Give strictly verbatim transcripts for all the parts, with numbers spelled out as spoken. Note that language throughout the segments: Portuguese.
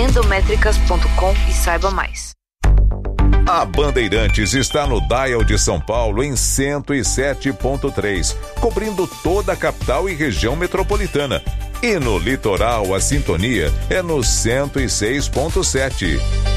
endométricas ponto com e saiba mais. A Bandeirantes está no Dial de São Paulo em cento e sete ponto três, cobrindo toda a capital e região metropolitana. E no litoral a sintonia é no cento e seis ponto sete.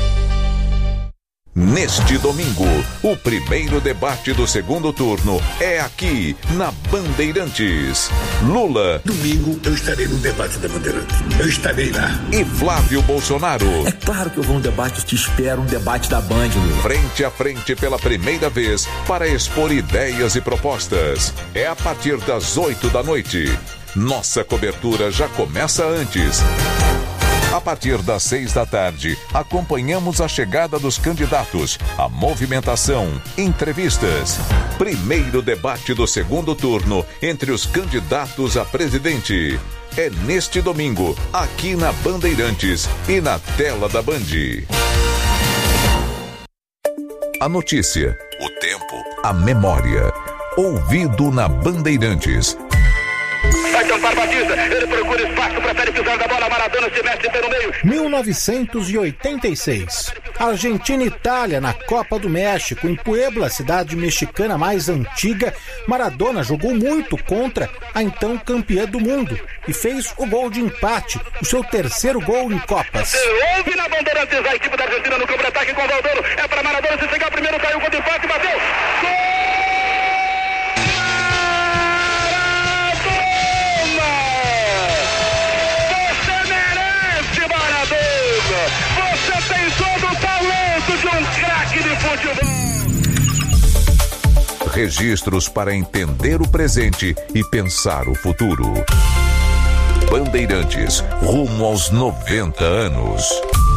Neste domingo, o primeiro debate do segundo turno é aqui, na Bandeirantes. Lula. Domingo eu estarei no debate da Bandeirantes. Eu estarei lá. E Flávio Bolsonaro. É claro que eu vou no debate, eu te espero, um debate da Band, Lula. Frente a frente pela primeira vez para expor ideias e propostas. É a partir das oito da noite. Nossa cobertura já começa antes. A partir das seis da tarde, acompanhamos a chegada dos candidatos, a movimentação, entrevistas. Primeiro debate do segundo turno entre os candidatos a presidente. É neste domingo, aqui na Bandeirantes e na tela da Band. A notícia, o tempo, a memória. Ouvido na Bandeirantes. Vai tampar Batista, ele procura espaço, prefere pisar da bola, Maradona se mete pelo meio. mil novecentos e oitenta e seis. Argentina e Itália na Copa do México, em Puebla, cidade mexicana mais antiga. Maradona jogou muito contra a então campeã do mundo e fez o gol de empate, o seu terceiro gol em Copas. Houve na Bandeirantes a equipe da Argentina no contra-ataque com o Valdano, é para Maradona, se chegar primeiro, caiu o gol de empate, bateu. Gol! Registros para entender o presente e pensar o futuro. Bandeirantes, rumo aos noventa anos.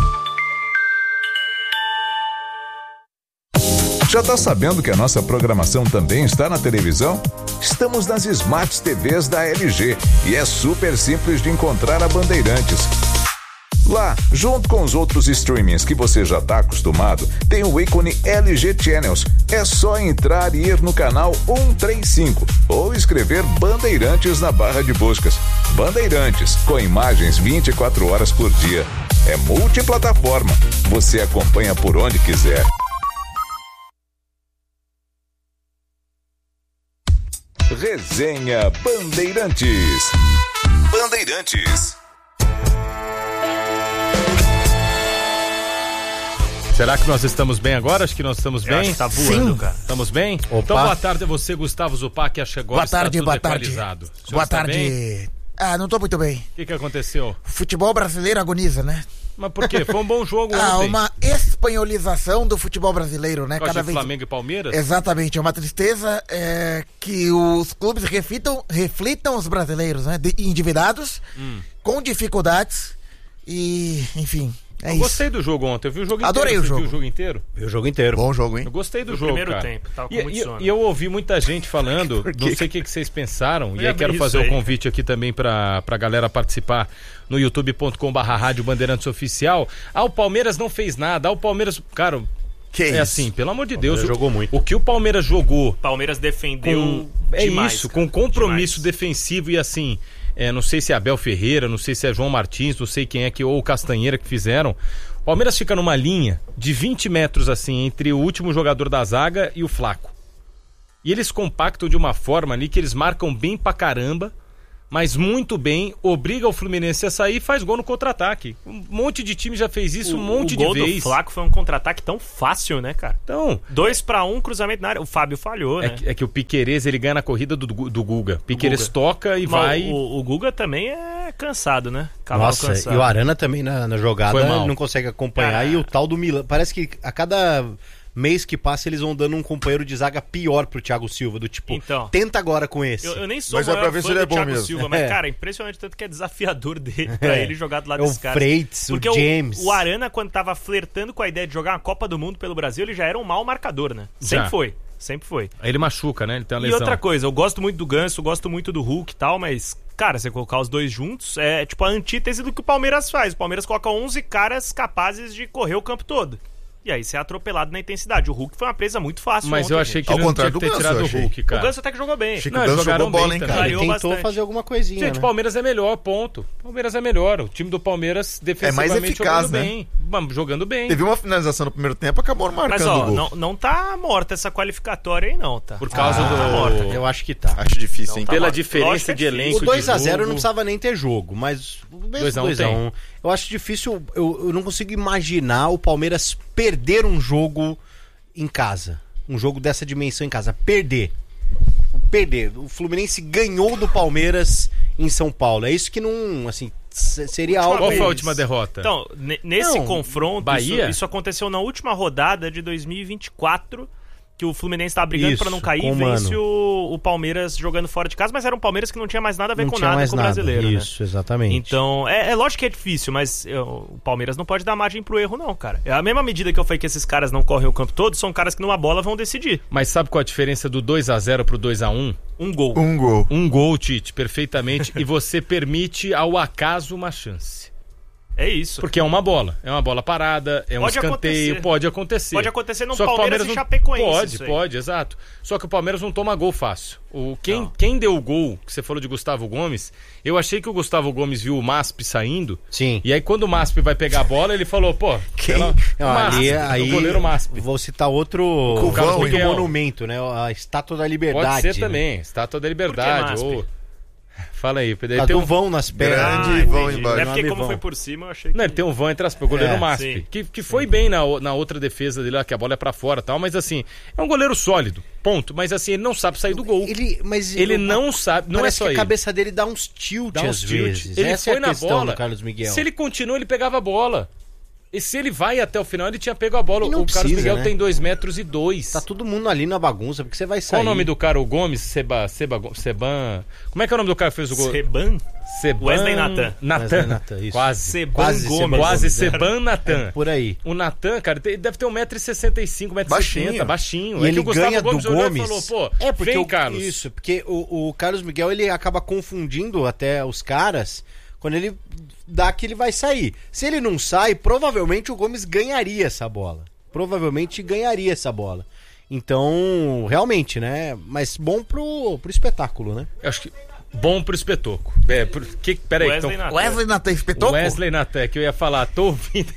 Já está sabendo que a nossa programação também está na televisão? Estamos nas Smart T Vs da L G e é super simples de encontrar a Bandeirantes. Lá, junto com os outros streamings que você já está acostumado, tem o ícone L G Channels. É só entrar e ir no canal cento e trinta e cinco ou escrever Bandeirantes na barra de buscas. Bandeirantes, com imagens vinte e quatro horas por dia. É multiplataforma. Você acompanha por onde quiser. Resenha Bandeirantes. Bandeirantes. Será que nós estamos bem agora? Acho que nós estamos bem. Acho que tá voando, Sim. cara. Estamos bem? Opa. Então, boa tarde a você, Gustavo Zupac, acha agora boa tarde, está tudo boa tarde. equalizado. Boa tarde. Ah, não tô muito bem. O que que aconteceu? Futebol brasileiro agoniza, né? Mas por quê? Foi um bom jogo ontem. Ah, uma espanholização do futebol brasileiro, né? Cada vez... Flamengo e Palmeiras? Exatamente, é uma tristeza é, que os clubes reflitam, reflitam os brasileiros, né? De, endividados, hum. com dificuldades e, enfim... É eu isso. gostei do jogo ontem, eu vi o jogo Adorei inteiro. o jogo. Viu o jogo inteiro? Vi o jogo inteiro. Bom jogo, hein? Eu gostei do no jogo, primeiro cara. tempo, tava com e, muito e, sono. e eu ouvi muita gente falando, não sei o que, que vocês pensaram, e aí quero fazer o convite aqui também pra, pra galera participar no youtube ponto com barra rádio Bandeirantes Oficial. Ah, o Palmeiras não fez nada, ah, o Palmeiras... Cara, que é isso? assim, pelo amor de Deus. O, jogou muito. O que o Palmeiras jogou... Palmeiras defendeu com, é demais, isso, cara, com compromisso demais. defensivo e assim... É, não sei se é Abel Ferreira, não sei se é João Martins, não sei quem é que, ou o Castanheira que fizeram. O Palmeiras fica numa linha de vinte metros assim, entre o último jogador da zaga e o Flaco. E eles compactam de uma forma ali que eles marcam bem pra caramba, mas muito bem, obriga o Fluminense a sair e faz gol no contra-ataque. Um monte de time já fez isso, o, um monte de vezes. vezes. O gol do Flaco foi um contra-ataque tão fácil, né, cara? Então... Dois pra um, cruzamento na área. O Fábio falhou, é né? Que, é que o Piquerez, ele ganha na corrida do, do Guga. Piquerez toca e Mas vai... O, o Guga também é cansado, né? Cavalo Nossa, cansado. e o Arana também na, na jogada não consegue acompanhar. Ah. E o tal do Milan, parece que a cada... mês que passa eles vão dando um companheiro de zaga pior pro Thiago Silva, do tipo, então, tenta agora com esse. Eu, eu nem sou mas é pra ver se ele é bom Thiago mesmo. Silva, mas é. cara, é impressionante tanto que é desafiador dele pra é. ele jogar do lado é desse cara. O Freitas, porque o James. O, o Arana, quando tava flertando com a ideia de jogar uma Copa do Mundo pelo Brasil, ele já era um mau marcador, né? Sempre já. foi. Sempre foi. Aí ele machuca, né? Ele tem uma e lesão. outra coisa, eu gosto muito do Ganso, eu gosto muito do Hulk e tal, mas, cara, você colocar os dois juntos é tipo a antítese do que o Palmeiras faz. O Palmeiras coloca onze caras capazes de correr o campo todo. E aí você é atropelado na intensidade. O Hulk foi uma presa muito fácil. Mas ontem, eu achei gente. que ele não tinha que ter tirado o Hulk, cara. O Ganso até que jogou bem. Não, eles jogaram bem, hein, cara. Ele tentou bastante. fazer alguma coisinha. Gente, o né? Palmeiras é melhor, ponto. O Palmeiras é melhor. O time do Palmeiras defensivamente é mais eficaz, jogando né? bem. Vamos, jogando bem. Teve uma finalização no primeiro tempo, acabou marcando Mas ó, o gol. não, não tá morta essa qualificatória aí não, tá? Por causa ah, do... Tá morta. Eu acho que tá. Acho difícil, Não, hein? tá Pela morta. diferença Lógico que é de difícil. elenco O dois a zero de jogo... não precisava nem ter jogo, mas o mesmo dois a um dois a um. Eu acho difícil, eu, eu não consigo imaginar o Palmeiras perder um jogo em casa. Um jogo dessa dimensão em casa. Perder. Perder. O Fluminense ganhou do Palmeiras em São Paulo. É isso que não, assim, seria algo... Qual foi a última derrota? Então, nesse Não, confronto, Bahia? Isso, isso aconteceu na última rodada de dois mil e vinte e quatro, que o Fluminense tava brigando Isso, pra não cair, com o vence Mano. o, o Palmeiras jogando fora de casa, mas era um Palmeiras que não tinha mais nada a ver Não com tinha nada mais com o nada. brasileiro, Isso, né? exatamente. Então, é, é lógico que é difícil, mas eu, o Palmeiras não pode dar margem pro erro não, cara. É a mesma medida que eu falei que esses caras não correm o campo todo, são caras que numa bola vão decidir. Mas sabe qual a diferença do dois a zero pro dois a um? Um gol. Um gol. Um gol, Tite, perfeitamente. E você permite ao acaso uma chance. É isso. Porque é uma bola. É uma bola parada, é um Pode escanteio, acontecer. pode acontecer. Pode acontecer no Só que o Palmeiras e não... Chapecoense, Pode, isso aí. pode, exato. Só que o Palmeiras não toma gol fácil. O, quem, Não. quem deu o gol, que você falou de Gustavo Gomes, eu achei que o Gustavo Gomes viu o Masp saindo. Sim. E aí quando o Masp vai pegar a bola, ele falou, pô... Quem? Ela... Não, o Masp, ali, aí, o goleiro Masp. Vou citar outro, Covão, outro Miguel. monumento, né? A Estátua da Liberdade. Pode ser né? também, Estátua da Liberdade. Masp? Ou... Fala aí, Pedro. Tá Ele tem do um... vão nas pernas. Grande vão entendi. embaixo. É porque como Vão. foi por cima, eu achei que... Não, ele tem um vão entre as pernas, o goleiro É, Masp, sim. que, que foi bem na, o- na outra defesa dele, lá, que a bola é pra fora e tal, mas assim, é um goleiro sólido, ponto. Mas assim, ele não sabe sair do gol. Ele, mas Ele eu- não sabe, não é parece só que a ele. cabeça dele dá uns tilt Dá uns às tilt. vezes. Ele Essa foi é a na questão bola. do Carlos Miguel. Se ele continua, ele pegava a bola. E se ele vai até o final, ele tinha pego a bola. E não O Carlos precisa, Miguel né? tem dois metros e dois. Tá todo mundo ali na bagunça, porque você vai sair. Qual o nome do cara? O Gomes? Seba, Seba, Seban... Como é que é o nome do cara que fez o gol? Seban? Seban... Wesley Natan. Natan. Wesley Natan, isso. Quase. Seban Quase Gomes. Seban Quase Gomes, é. Seban Natan. É, por aí. O Natan, cara, ele deve ter um metro e sessenta e cinco, um metro e sessenta, baixinho. E é ele que o Gustavo ganha Gomes do olhou Gomes. e falou, pô, é porque vem, o, Carlos. Isso, porque o, o Carlos Miguel ele acaba confundindo até os caras quando ele dá que ele vai sair. Se ele não sai, provavelmente o Gomes ganharia essa bola. Provavelmente ganharia essa bola. Então, realmente, né? Mas bom pro, pro espetáculo, né? Eu acho que bom pro espetáculo. É, por, que, peraí, Wesley então... Natan. Wesley Natan espetou? Wesley Natan, que eu ia falar, tô ouvindo.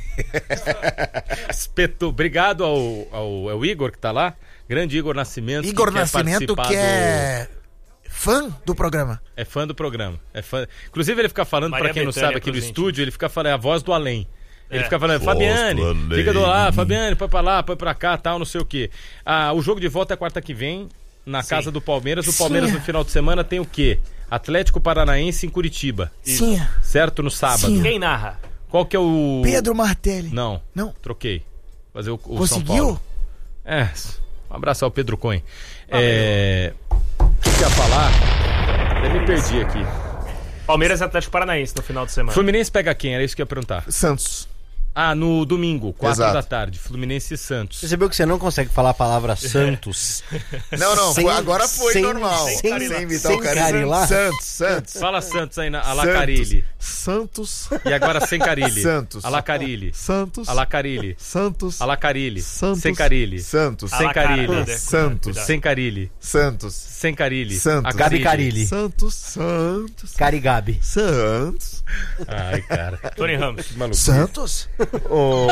Espetou. Obrigado ao, ao, ao Igor que tá lá. Grande Igor Nascimento. Igor que quer Nascimento, participar que do- é fã do programa. É fã do programa. É fã... Inclusive, ele fica falando, Maria pra quem não Bethânia sabe, aqui no pros estúdio, ele fica falando, é a voz do além. Ele É. fica falando, Voz Fabiane, do além. fica do lá, Fabiane, põe pra lá, põe pra cá, tal, não sei o quê. Ah, o jogo de volta é quarta que vem, na Sim. casa do Palmeiras. O Sim. Palmeiras, no final de semana, tem o quê? Atlético Paranaense em Curitiba. Sim. Certo? No sábado. Sim. Quem narra? Qual que é o... Pedro Martelli. Não, Não. troquei. Fazer o, o São Conseguiu? Paulo. É, um abraço ao Pedro Coen. É... O que eu ia falar? Eu me perdi aqui. Palmeiras e Atlético Paranaense no final de semana. Fluminense pega quem? Era isso que eu ia perguntar. Santos. Ah, no domingo, quatro Exato. da tarde. Fluminense e Santos. Percebeu que você não consegue falar a palavra Santos? Não, não, Sem- foi- agora foi sem- normal. sem- imitar sem o cara. Carilá? Santos, Santos. Fala Santos aí na a la Santos. Carilli. Santos. E agora sem Carilli. Santos. A la Carilli. Santos. A la Carilli. Santos. A la Carilli. Santos. Sem Carilli. Santos. A Sem la cara, Carilli. né? Santos. Cuidado. Sem Carilli. Santos. Sem Carilli. Santos. A Gabi Carilli. Santos. Santos. Carigabi. Santos. Ai, cara. Tony Ramos. Que maluco. Santos? Oh.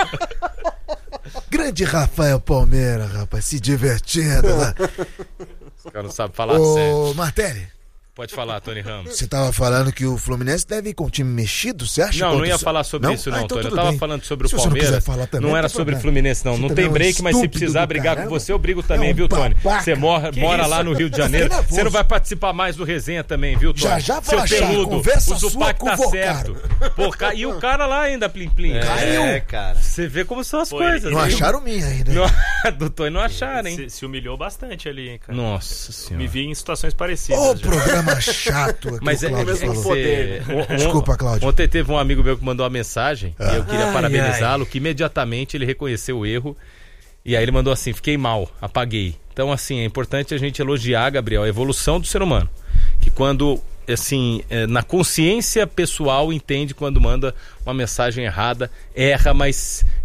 Grande Rafael Palmeira, rapaz, se divertindo lá. O cara não sabe falar sério. Ô, Martelli, Pode falar, Tony Ramos. você tava falando que o Fluminense deve ir com o time mexido, você acha? Não, Contra não ia o- falar sobre isso, não, Ah, então Tony. Eu tudo tava bem. falando sobre o Se você não quiser Palmeiras. falar também, Não não era tem sobre o problema. Fluminense, não. Você Não também tem é um break, mas se estúpido precisar do brigar com caramba. você, eu brigo também, É um viu, Tony? babaca. Você mora, Que mora isso? lá no Rio de Eu Janeiro. fiquei nervoso. Você não vai participar mais do resenha também, viu, Tony? Já, já Seu vou achar. peludo. Conversa O sua Zupac com tá o vô, certo. Pô, ca- e o cara lá ainda, Plim Plim. Caiu. É, cara. Você vê como são as Pô, coisas. ele- Não viu? acharam minha ainda. Não, do Tony não acharam, hein? Se, se humilhou bastante ali, hein, cara. Nossa senhora. Me vi em situações parecidas. Ô, já. programa chato aqui, Mas o é, Cláudio é que falou. você... on- Desculpa, Cláudio. Ontem teve um amigo meu que mandou uma mensagem e eu queria Ai, parabenizá-lo, que imediatamente ele reconheceu o erro e aí ele mandou assim, fiquei mal, apaguei. Então, assim, é importante a gente elogiar, Gabriel, a evolução do ser humano. Que quando, assim, é, na consciência pessoal entende quando manda uma mensagem errada, erra, mas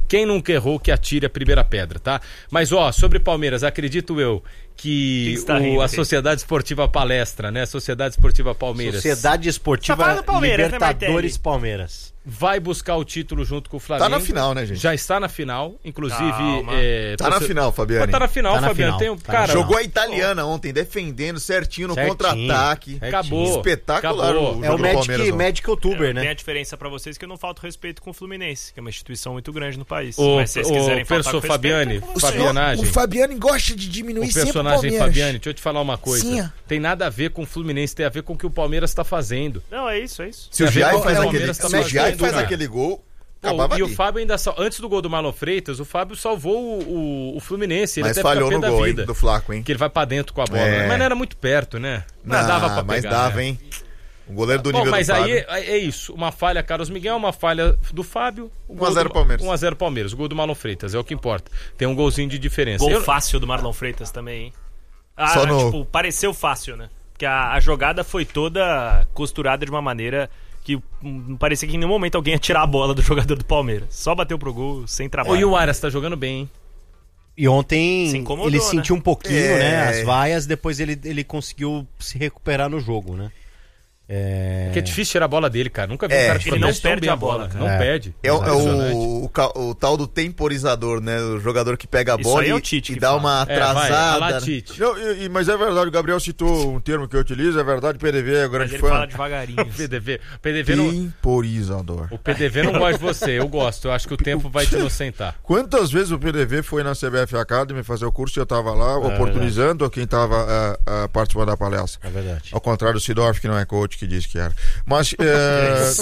Quem nunca errou que atire a primeira pedra, tá? Mas, ó, sobre Palmeiras, acredito eu que está o, rindo, a gente? Sociedade Esportiva Palestra, né? Sociedade Esportiva Palmeiras. Sociedade Só fala Esportiva do Palmeiras, né, Libertadores Martelli? Palmeiras. Vai buscar o título junto com o Flamengo. Tá na final, né, gente? Já está na final, inclusive... Calma. É, Tá na torce- final, Fabiane. Mas tá na final, Tá na Fabiano. final. Tem, Tá na cara, final. Jogou a italiana ontem, defendendo certinho no Certinho. contra-ataque. Acabou. Espetacular Acabou. o É o jogo do Magic, Palmeiras ontem. Magic Youtuber, Tem né? a diferença pra vocês que eu não falto respeito com o Fluminense, que é uma instituição muito grande no país. O, Mas se vocês quiserem o faltar Perso com respeito, Fabiane, é com O, vocês. senhor, Fabianagem. o Fabiani gosta de O diminuir sempre o personagem Palmeiras. Fabiane, deixa eu te falar uma coisa. Sim. Tem nada a ver com o Fluminense, tem a ver com o que o Palmeiras está fazendo. Não, é isso, é isso. Se o É, Giai o faz aquele, Palmeiras tá se o Giai fazendo, faz cara. aquele gol, Pô, acabava e o ali. Fábio ainda sal... antes do gol do Marlon Freitas, o Fábio salvou o, o, o Fluminense. Ele Mas até falhou fica no pé da gol, hein, vida, do Flaco, hein? que ele vai pra dentro com a bola. É. né? Mas não era muito perto, né? Não, Não, dava pra pegar. mas dava, né? hein? O goleiro do Bom, nível mas do aí Fábio. é, é isso. Uma falha Carlos Miguel, uma falha do Fábio. um a zero Palmeiras. um a zero Palmeiras. O gol do Marlon Freitas, é o que importa. Tem um golzinho de diferença. Gol Eu- fácil do Marlon Freitas também, hein? Ah, Só no- tipo, pareceu fácil, né? Porque a, a jogada foi toda costurada de uma maneira que não parecia que em nenhum momento alguém ia tirar a bola do jogador do Palmeiras. Só bateu pro gol, sem Ô, trabalho. e o Aras tá jogando bem, hein? E ontem Se incomodou, ele né? sentiu um pouquinho, É. né? As vaias, depois ele, ele conseguiu se recuperar no jogo, né? É... Porque é difícil tirar a bola dele, cara. Nunca vi É, um cara que ele não protege tão perde bem a bola, cara. Não É. perde. É, o, é Impressionante. o, o, ca- o tal do temporizador, né? O jogador que pega a Isso bola aí é e, o Tite e que dá fala. uma É, vai, a atrasada. lá, né? Tite. Não, e- e- mas é verdade, o Gabriel citou um termo que eu utilizo, é verdade, P D V é Mas grande ele fã. fala devagarinho. O P D V, o P D V não, Temporizador. o P D V não gosta de você, eu gosto. Eu acho que o tempo vai te inocentar. Quantas vezes o P D V foi na C B F Academy fazer o curso e eu tava lá, oportunizando quem tava ah, ah, participando da palestra. É verdade. Ao contrário do Sidorf, que não é coach, que disse que era. Mas. é,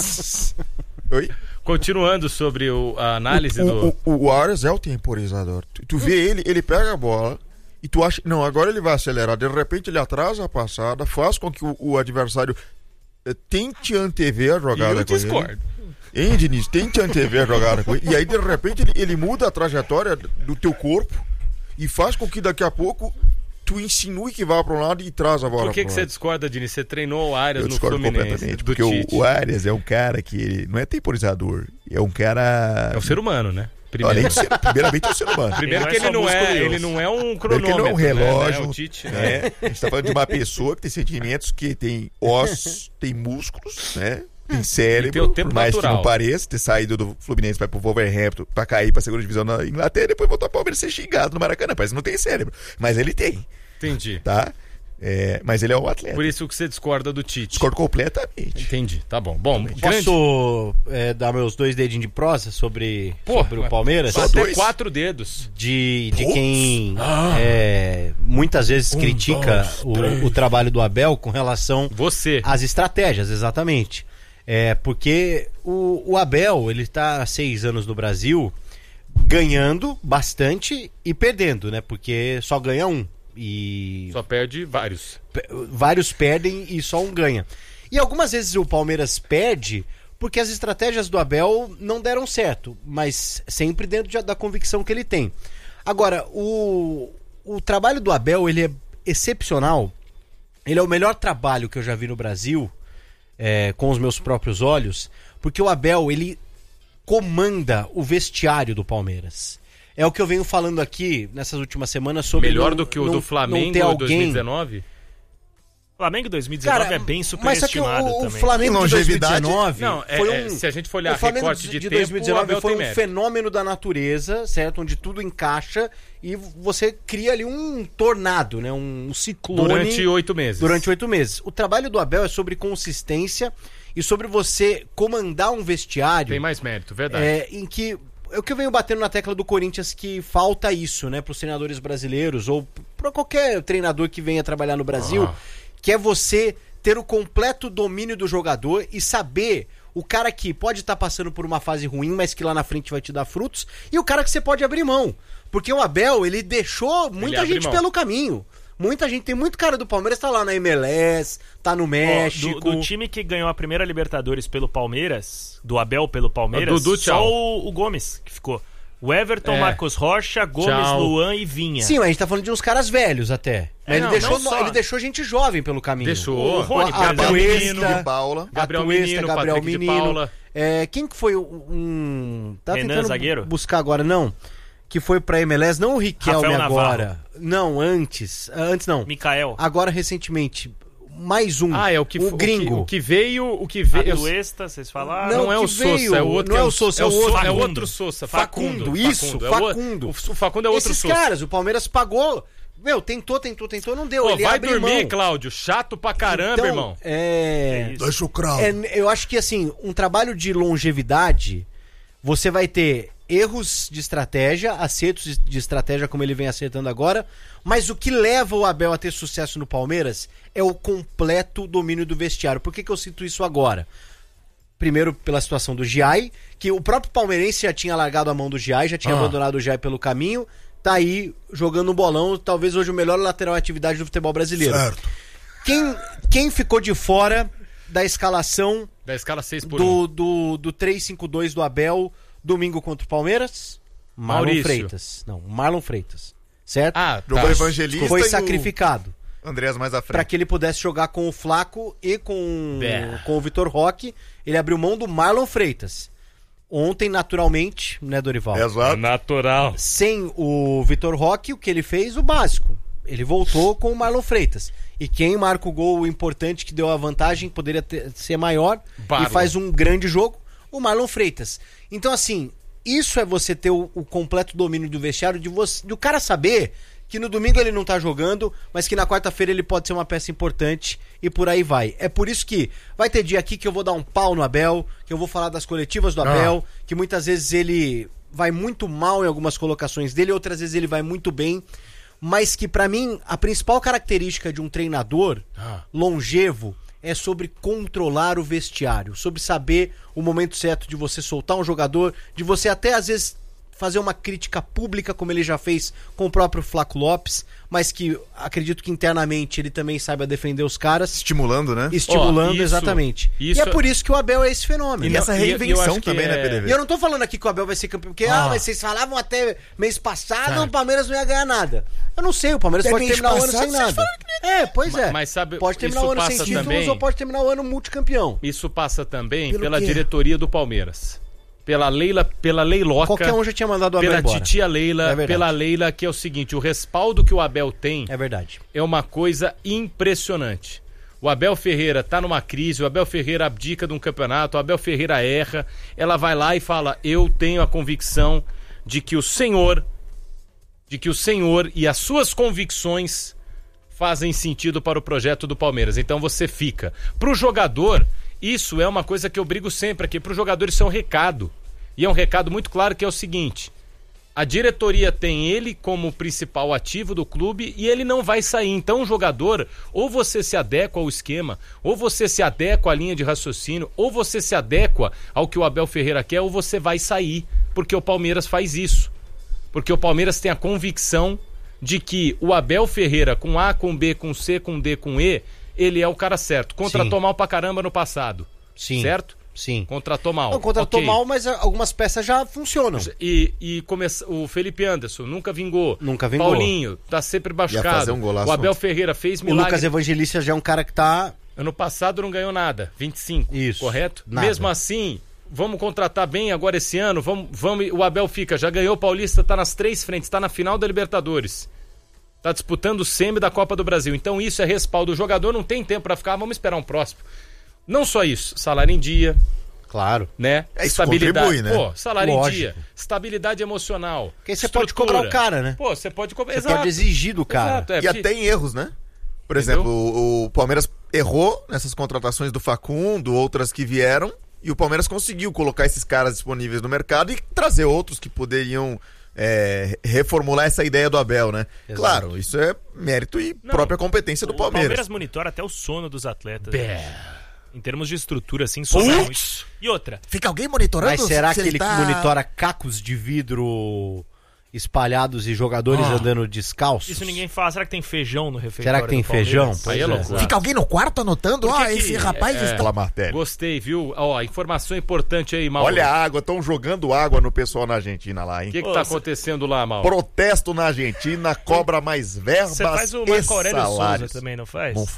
Oi? Continuando sobre o- a análise o, do. o, o Arias é o temporizador. Tu, tu vê ele, ele pega a bola e tu acha. Não, agora ele vai acelerar. De repente ele atrasa a passada, faz com que o, o adversário eh, tente antever a jogada eu com ele. discordo. Hein, Diniz? Tente antever a jogada com ele. E aí, de repente, ele, ele muda a trajetória do teu corpo e faz com que daqui a pouco tu insinue que vá para um lado e traz a bola Por que, pro que você lado. discorda, Dini? Você treinou o Arias Eu no discordo Fluminense. completamente, do porque o, Tite. o Arias é um cara que ele não é temporizador, é um cara... É um ser humano, né? Além Primeiro, de ser, primeiramente é um ser humano. primeiro Ele que não é ele só não é, musculoso. ele não é um Primeiro que ele não é um cronômetro, né? relógio, O Tite, né? né? A gente tá falando de uma pessoa que tem sentimentos, que tem ossos, tem músculos, né? Tem cérebro, E tem o tempo por mais natural. que não pareça, ter saído do Fluminense para pro Wolverhampton, pra cair pra segunda divisão na Inglaterra, e depois voltar pro Palmeiras ser xingado no Maracanã. Parece que não tem cérebro, mas ele tem, Entendi. tá? É, mas ele é um atleta. Por isso que você discorda do Tite. Discordo completamente. Entendi, tá bom. Bom, grande... Posso é, dar meus dois dedinhos de prosa sobre, Pô, sobre o Palmeiras? Só Só até dois? quatro dedos. De, de Putz. quem é, muitas vezes Um, critica dois, o, três. o trabalho do Abel com relação Você. às estratégias, exatamente. É, porque o, o Abel, ele tá há seis anos no Brasil ganhando bastante e perdendo, né? Porque só ganha um. E Só perde vários. Pe- vários perdem e só um ganha. E algumas vezes o Palmeiras perde porque as estratégias do Abel não deram certo, mas sempre dentro de- da convicção que ele tem. Agora, o, o trabalho do Abel, ele é excepcional. Ele é o melhor trabalho que eu já vi no Brasil, é, com os meus próprios olhos, porque o Abel, ele comanda o vestiário do Palmeiras. É o que eu venho falando aqui nessas últimas semanas sobre... Melhor não- do que o não- do não Flamengo ter em alguém... dois mil e dezenove? Flamengo dois mil e dezenove é bem mas só que o, superestimado o também. Flamengo Em de dois mil e longevidade, dezenove Não, é, foi é, um, se a gente for olhar o Flamengo recorte de, de tempo, dois mil e o dezenove Abel foi tem um mérito. fenômeno da natureza, certo? Onde tudo encaixa e você cria ali um tornado, né? Um ciclone Durante oito meses. durante oito meses. O trabalho do Abel é sobre consistência e sobre você comandar um vestiário Tem mais mérito, verdade. é, em que é o que eu venho batendo na tecla do Corinthians, que falta isso, né, para os treinadores brasileiros ou para qualquer treinador que venha trabalhar no Brasil, Ah. que é você ter o completo domínio do jogador e saber o cara que pode estar passando por uma fase ruim, mas que lá na frente vai te dar frutos, e o cara que você pode abrir mão. Porque o Abel, ele deixou muita abre gente mão. pelo caminho. Muita gente, tem muito cara do Palmeiras, tá lá na M L S, tá no Ó, México. do, do time que ganhou a primeira Libertadores pelo Palmeiras, do Abel pelo Palmeiras, Dudu, tchau. só o, o Gomes que ficou. O Everton, É. Marcos Rocha, Gomes, Tchau. Luan e Vinha. Sim, mas a gente tá falando de uns caras velhos até. Mas É, ele, não, deixou, não só. ele deixou gente jovem pelo caminho. Deixou. O Rony, a por exemplo. Atuesta, De Paula. Gabriel Atuesta, Menino, Gabriel Patrick de Menino. Paula. É, quem que foi um... Tá Renan, tentando zagueiro? buscar agora, não. Que foi pra M L S, não o Riquelme Rafael agora. Navarro. Não, antes. Antes não. Mikael. Agora, recentemente. Mais um. Ah, é o que o gringo. O que, o que veio. O que veio. Aduesta, vocês falaram? Não, Não, é que o Sousa, veio, é o outro. não é o Sousa, é o outro. É Facundo. outro Sousa. Facundo, Facundo, isso, É o- Facundo. O, o Facundo é outro Esses Sousa. caras, o Palmeiras pagou. Meu, tentou, tentou, tentou, não deu. Pô, Ele vai abre dormir, mão. Cláudio. Chato pra caramba, Então, irmão. É. Deixa o cravo. É, eu acho que assim, um trabalho de longevidade, você vai ter erros de estratégia, acertos de estratégia como ele vem acertando agora, mas o que leva o Abel a ter sucesso no Palmeiras é o completo domínio do vestiário. Por que, que eu cito isso agora? Primeiro pela situação do Giai, que o próprio palmeirense já tinha largado a mão do Giai, já tinha Ah. abandonado o Giai pelo caminho, tá aí jogando um bolão, talvez hoje o melhor lateral atividade do futebol brasileiro. Certo. Quem, quem ficou de fora da escalação Da escala seis por um. do, do, do três cinco dois do Abel, domingo contra o Palmeiras? Marlon Maurício. Freitas. Não, Marlon Freitas. Certo? Ah, Jogou tá. Evangelista Foi e o sacrificado Andrés mais à frente. para que ele pudesse jogar com o Flaco e com, É. com o Vitor Roque. Ele abriu mão do Marlon Freitas. Ontem, naturalmente, né, Dorival? Exato. Natural. Sem o Vitor Roque, o que ele fez? O básico. Ele voltou com o Marlon Freitas. E quem marca o gol importante que deu a vantagem, poderia ter- ser maior, Barlon. e faz um grande jogo, o Marlon Freitas. Então, assim, isso é você ter o, o completo domínio do vestiário, de você, do cara saber que no domingo ele não tá jogando, mas que na quarta-feira ele pode ser uma peça importante e por aí vai. É por isso que vai ter dia aqui que eu vou dar um pau no Abel, que eu vou falar das coletivas do Abel, que muitas vezes ele vai muito mal em algumas colocações dele, outras vezes ele vai muito bem, mas que pra mim a principal característica de um treinador longevo é sobre controlar o vestiário, sobre saber o momento certo de você soltar um jogador, de você até às vezes fazer uma crítica pública, como ele já fez com o próprio Flaco Lopes, mas que acredito que internamente ele também saiba defender os caras. Estimulando, né? Estimulando, Ó, isso- exatamente. isso- E é por isso que o Abel é esse fenômeno. E não- essa e- e eu reinvenção acho que também, né, é- P D V? E eu não tô falando aqui que o Abel vai ser campeão, porque ah. Ah. mas vocês falavam até mês passado Tá. o Palmeiras não ia ganhar nada. Eu não sei, o Palmeiras Até pode mês terminar o ano passado, sem vocês nada. falaram É, pois é. Mas sabe, pode terminar isso o ano sem passa títulos também- ou pode terminar o ano multicampeão. Isso passa também Pelo pela quê? diretoria do Palmeiras. Pela Leila, pela Leiloca. Qualquer um já tinha mandado o Abel Pela embora. titia Leila, É verdade. pela Leila, que é o seguinte, o respaldo que o Abel tem É verdade. é uma coisa impressionante. O Abel Ferreira tá numa crise, o Abel Ferreira abdica de um campeonato, o Abel Ferreira erra, ela vai lá e fala, eu tenho a convicção de que o senhor, de que o senhor e as suas convicções fazem sentido para o projeto do Palmeiras. Então você fica. Pro jogador, isso é uma coisa que eu brigo sempre aqui, pro jogador isso é um recado. E é um recado muito claro que é o seguinte, a diretoria tem ele como principal ativo do clube e ele não vai sair. Então o jogador, ou você se adequa ao esquema, ou você se adequa à linha de raciocínio, ou você se adequa ao que o Abel Ferreira quer, ou você vai sair, porque o Palmeiras faz isso. Porque o Palmeiras tem a convicção de que o Abel Ferreira, com A, com B, com C, com D, com E, ele é o cara certo. Contratou Sim. mal pra caramba no passado. Sim. Certo? Sim. Contratou mal. Não, contratou Ok. mal, mas algumas peças já funcionam. E, e começa, o Felipe Anderson nunca vingou. Nunca vingou. Paulinho tá sempre machucado. Ia fazer um golaço o Abel ontem. Ferreira fez O milagre. Lucas Evangelista já é um cara que tá... Ano passado não ganhou nada, vinte e cinco. Isso. Correto? Nada. Mesmo assim, vamos contratar bem agora esse ano. Vamos, vamos, o Abel fica, já ganhou o Paulista, tá nas três frentes, tá na final da Libertadores. Tá disputando o semi da Copa do Brasil. Então isso é respaldo. O jogador não tem tempo pra ficar, vamos esperar um próximo. Não só isso, salário em dia, Claro. né? É, isso Estabilidade. contribui, né? Pô, salário Lógico. em dia, estabilidade emocional. Porque aí você pode cobrar o cara, né? Pô, você pode cobrar. Você Exato. pode exigir do cara. Exato, é, E porque- até em erros, né? Por Entendeu? exemplo, o, o Palmeiras errou nessas contratações do Facundo, outras que vieram, e o Palmeiras conseguiu colocar esses caras disponíveis no mercado e trazer outros que poderiam é, reformular essa ideia do Abel, né? Exato. Claro, isso é mérito e Não, própria competência do O Palmeiras. Palmeiras monitora até o sono dos atletas. Bé. Em termos de estrutura, assim, sobra muito. E outra, Fica alguém monitorando? Mas será se que ele tá- monitora cacos de vidro espalhados e jogadores Ah. andando descalços? isso ninguém fala. Será que tem feijão no refeitório? Será que tem do Palmeiras? feijão? Aí Pois é é. loucura. Fica alguém no quarto anotando? Por que Ó, que- esse rapaz é, está... Pela matéria. Gostei, viu? Ó, informação importante aí, Mauro. Olha a água, estão jogando água no pessoal na Argentina lá, hein? O que, que Ô, tá cê- acontecendo lá, Mauro? Protesto na Argentina, cobra mais verbas Você faz o e Marco Aurélio Souza salários. também, não faz? Não f-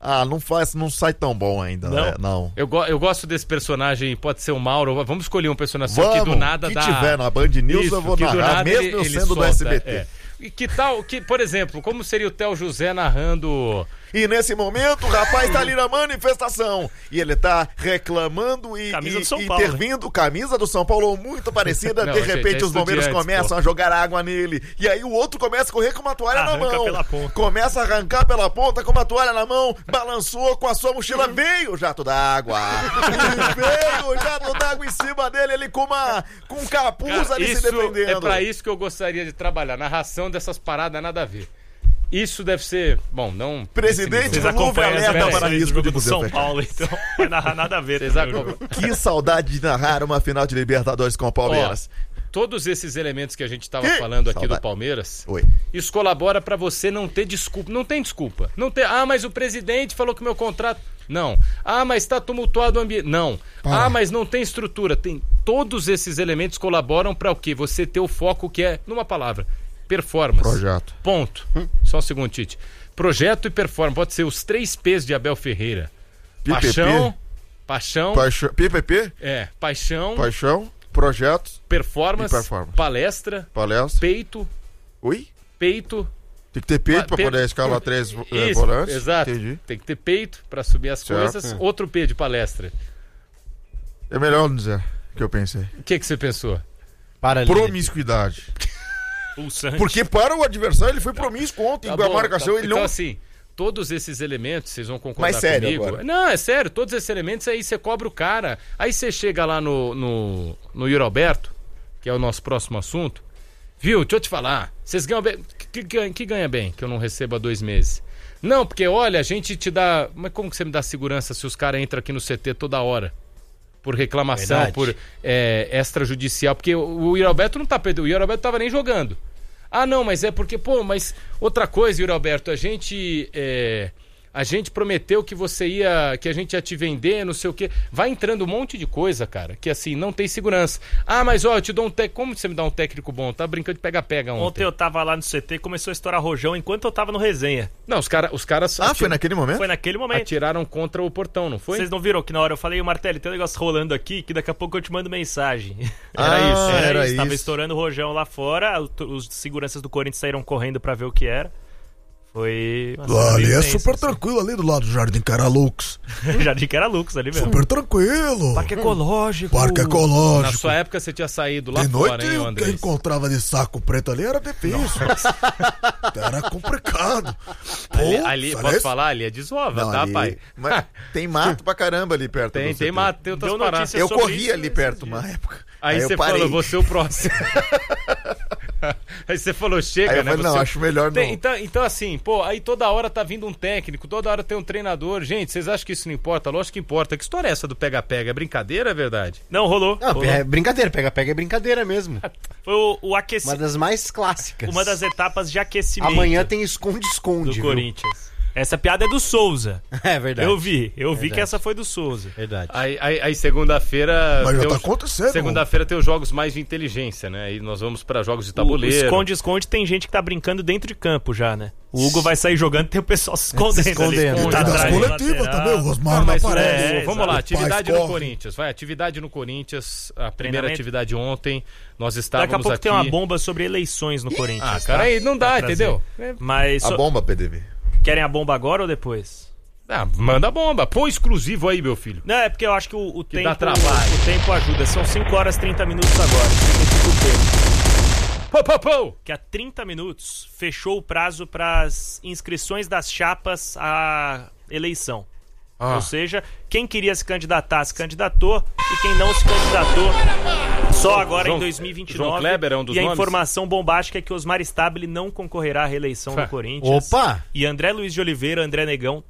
Ah, não faz, não sai tão bom ainda, Não? né? Não. Eu, go- eu gosto desse personagem, pode ser o Mauro. Vamos escolher um personagem só que Vamos, do nada que dá. tiver na Band News, eu vou que do narrar, nada mesmo ele- eu ele sendo do solta, S B T. é. E que tal, que, por exemplo, como seria o Theo José narrando. E nesse momento o rapaz tá ali na manifestação e ele tá reclamando e, Camisa e do São Paulo, intervindo, camisa do São Paulo muito parecida, Não, de gente, repente é os bombeiros Estudiantes, começam pô. a jogar água nele e aí o outro começa a correr com uma toalha Arranca na mão, pela ponta. começa a arrancar pela ponta com uma toalha na mão, balançou com a sua mochila, veio o jato d'água, E veio o jato d'água em cima dele, ele com uma com um capuz Cara, ali se isso defendendo. é pra isso que eu gostaria de trabalhar. Narração dessas paradas nada a ver. Isso deve ser. Bom, não. Presidente Vocês do Luva acompanham as alerta para versões do risco jogo de do museu São fechado. Paulo, então vai narrar nada a ver. Vocês também o acompanham. jogo. Que saudade de narrar uma final de Libertadores com o Palmeiras. Ó, todos esses elementos que a gente estava Que falando aqui saudade. do Palmeiras, Oi. isso colabora pra você não ter desculpa. Não tem desculpa. Não ter, ah, mas o presidente falou que meu contrato. Não. Ah, mas tá tumultuado o ambiente. Não. Ah, mas não tem estrutura. Tem. Todos esses elementos colaboram pra o quê? Você ter o foco que é, numa palavra, performance. Projeto. Ponto. Só um segundo, Tite. Projeto e performance. Pode ser os três P's de Abel Ferreira. P P P. Paixão. Paixão. Paixão, P P P, É. Paixão. paixão, projetos, Performance, E performance. Palestra. palestra. Peito. Ui? Peito. Tem que ter peito pra Pe- poder escalar três eh, Isso, volantes. exato. Entendi. Tem que ter peito pra subir as Certo. coisas. Outro P de palestra. É melhor não dizer o que eu pensei. O que que você pensou? Promiscuidade. Pulsante. Porque para o adversário ele foi promíscuo ontem. Tá com a bom, marcação tá- ele então, não... assim, todos esses elementos, vocês vão concordar Mas sério comigo. agora. Não, é sério, todos esses elementos aí você cobra o cara. Aí você chega lá no, no, no Yuri Alberto, que é o nosso próximo assunto. Viu, deixa eu te falar. Vocês ganham bem. Que, que, que ganha bem que eu não recebo há dois meses? Não, porque olha, a gente te dá. Mas como que você me dá segurança se os caras entram aqui no C T toda hora? Por reclamação, Verdade. por é, extrajudicial. Porque o, o Yuri Alberto não tá perdendo. O Yuri Alberto tava nem jogando. Ah, não, mas é porque, pô, mas outra coisa, Yuri Alberto, a gente é, a gente prometeu que você ia, que a gente ia te vender, não sei o quê. Vai entrando um monte de coisa, cara, que assim, não tem segurança. Ah, mas ó, eu te dou um técnico, como você me dá um técnico bom? Tá brincando de pega-pega ontem. Ontem eu tava lá no C T e começou a estourar rojão enquanto eu tava no resenha. Não, os, cara, os caras Ah, ati- foi naquele momento? Foi naquele momento. atiraram contra o portão, não foi? Vocês não viram que na hora eu falei, Martelli, tem um negócio rolando aqui que daqui a pouco eu te mando mensagem. Ah, Era isso, Era, era isso, tava isso. estourando rojão lá fora, os seguranças do Corinthians saíram correndo pra ver o que era. Foi uma cena Ali bem é tensa, super assim. tranquilo ali do lado do Jardim Caralux. Já disse que era Lux ali mesmo. Super tranquilo. Parque ecológico. Parque Na ecológico. sua época você tinha saído lá De fora, noite hein, o que André? encontrava de saco preto ali era difícil. Era complicado. Ali, Pô, ali sabe posso isso? falar? Ali é desova, Não, tá, ali- pai? Mas tem mato pra caramba ali perto Tem, do tem C T. mato, tem outras Deu paradas. notícia Eu sobre corri isso ali esses perto dias. uma época. Aí, eu você parei. falou, você é o próximo. Aí você falou, chega, Aí eu né? falei, não, você- acho melhor Tem- não. então, então, assim, pô, aí toda hora tá vindo um técnico, toda hora tem um treinador. Gente, vocês acham que isso não importa? Lógico que importa. Que história é essa do pega-pega? É brincadeira, é verdade? Não, rolou. Não, rolou. é brincadeira, pega-pega é brincadeira mesmo. Foi o, o Uma aquecimento. das mais clássicas. Uma das etapas de aquecimento Amanhã tem esconde-esconde. do viu? Corinthians. Essa piada é do Souza. É verdade. Eu vi, eu vi Verdade. que essa foi do Souza. Verdade. Aí, aí, aí segunda-feira. Mas já tem tá os- acontecendo. Segunda-feira tem os jogos mais de inteligência, né? Aí nós vamos pra jogos de O tabuleiro. esconde-esconde tem gente que tá brincando dentro de campo já, né? O Hugo vai sair jogando e tem o pessoal se escondendo. escondendo. ali, E esconde tem das atrás do coletivas lateral. também, o Rosmar Ah, não mas, aparece. é, É, vamos exato. lá, atividade Paz no corre. Corinthians. Vai, atividade no Corinthians. A primeira Treinamento. atividade ontem. Nós estávamos Daqui a pouco aqui. tem uma bomba sobre eleições no Corinthians. Ah, tá? cara, aí não dá, Pra trazer. entendeu? Mas A só- bomba, P D V. querem a bomba agora ou depois? Ah, manda bomba. Põe exclusivo aí, meu filho. Não, é porque eu acho que o, o tempo dá trabalho. o tempo ajuda. São cinco horas e trinta minutos agora. Segundo o Pô, pô, pô. que há trinta minutos fechou o prazo para as inscrições das chapas à eleição. Ah. Ou seja, quem queria se candidatar se candidatou e quem não se candidatou só agora João- em dois mil e vinte e nove. João Kleber é um dos e a nomes? informação bombástica é que Osmar Stabile não concorrerá à reeleição do Corinthians. Opa! E André Luiz de Oliveira, André Negão